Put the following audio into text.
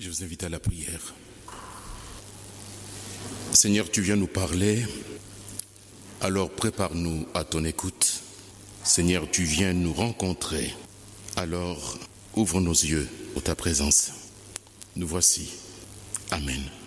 Je vous invite à la prière. Seigneur, tu viens nous parler, alors prépare-nous à ton écoute. Seigneur, tu viens nous rencontrer, alors ouvre nos yeux pour ta présence. Nous voici. Amen.